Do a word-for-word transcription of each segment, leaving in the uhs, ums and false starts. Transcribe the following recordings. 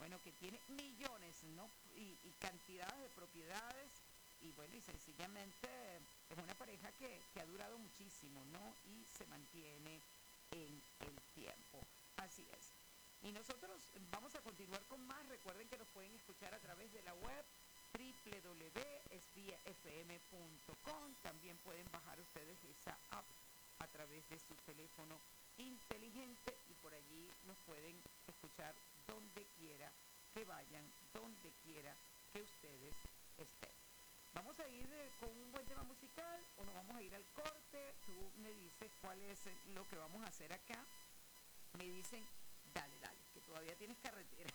bueno, que tiene millones, ¿no? Y, y cantidades de propiedades, y bueno, y sencillamente es una pareja que, que ha durado muchísimo, ¿no? Y se mantiene en el tiempo. Así es. Y nosotros vamos a continuar con más. Recuerden que nos pueden escuchar a través de la web doble u doble u doble u punto es vía f m punto com. También pueden bajar ustedes esa app a través de su teléfono inteligente y por allí nos pueden escuchar donde quiera que vayan, donde quiera que ustedes estén. Vamos a ir eh, con un buen tema musical o nos vamos a ir al corte. Tú me dices cuál es eh, lo que vamos a hacer acá. Me dicen, dale, dale, que todavía tienes carretera.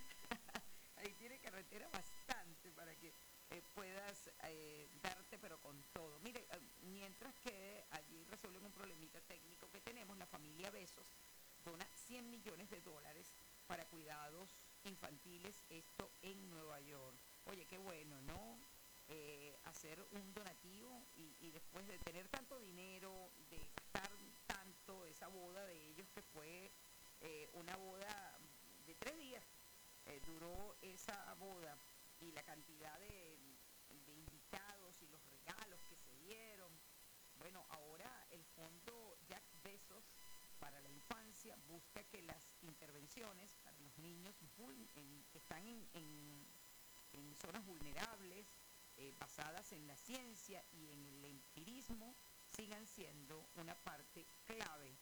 Ahí tiene carretera bastante para que eh, puedas eh, darte pero con todo. Mire, eh, mientras que allí resuelven un problemita técnico que tenemos, la familia Besos dona cien millones de dólares para cuidados infantiles, esto en Nueva York. Oye, qué bueno, ¿no? Eh, hacer un donativo y, y después de tener tanto dinero, de gastar tanto, esa boda de ellos que fue eh, una boda de tres días, eh, duró esa boda y la cantidad de, de invitados y los regalos que se dieron. Bueno, ahora el fondo Jack Bezos para la infancia busca que las intervenciones para los niños vul- en, que están en, en, en zonas vulnerables, eh, basadas en la ciencia y en el empirismo, sigan siendo una parte clave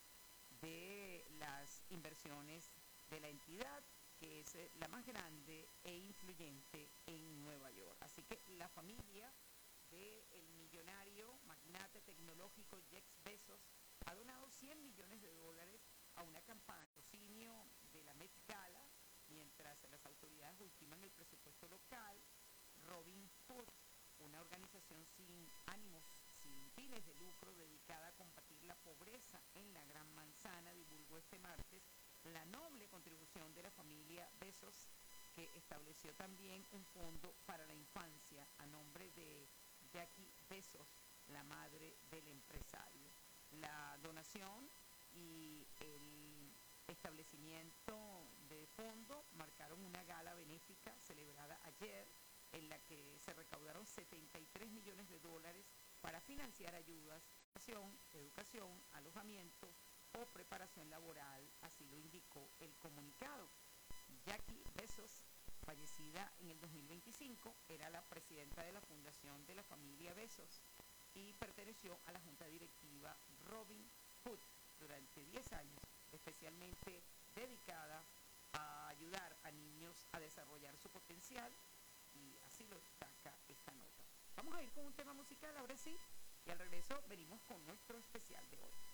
de las inversiones de la entidad, que es eh, la más grande e influyente en Nueva York. Así que la familia del millonario magnate tecnológico Jeff Bezos ha donado cien millones de dólares a una campaña de patrocinio de la Met Gala, mientras las autoridades ultiman el presupuesto local. Robin Hood, una organización sin ánimos, sin fines de lucro, dedicada a combatir la pobreza en la Gran Manzana, divulgó este martes la noble contribución de la familia Bezos, que estableció también un fondo para la infancia a nombre de Jackie Bezos, la madre del empresario. La donación y el establecimiento de fondo marcaron una gala benéfica celebrada ayer, en la que se recaudaron setenta y tres millones de dólares para financiar ayudas, educación, educación, alojamiento o preparación laboral, así lo indicó el comunicado. Jackie Bezos, fallecida en el dos mil veinticinco, era la presidenta de la fundación de la familia Bezos y perteneció a la junta directiva Robin Hood durante diez años, especialmente dedicada a ayudar a niños a desarrollar su potencial, y así lo destaca esta nota. Vamos a ir con un tema musical ahora sí, y al regreso venimos con nuestro especial de hoy.